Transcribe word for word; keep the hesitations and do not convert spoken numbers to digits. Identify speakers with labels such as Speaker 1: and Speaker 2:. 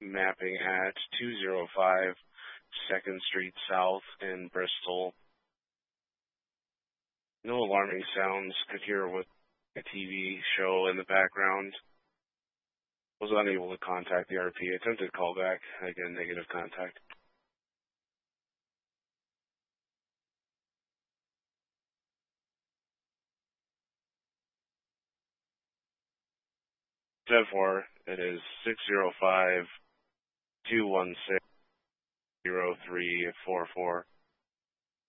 Speaker 1: mapping at two oh five second Street South in Bristol. No alarming sounds. Could hear with a T V show in the background. Was unable to contact the R P. Attempted callback. Again, negative contact. ten four, it is six oh five, two one six, zero three four four.